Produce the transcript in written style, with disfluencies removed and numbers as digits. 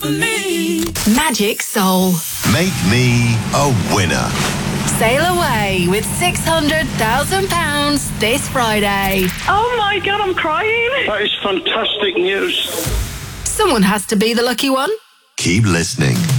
Magic Soul. Make me a winner. Sail away with £600,000 this Friday. Oh my God, I'm crying. That is fantastic news. Someone has to be the lucky one. Keep listening.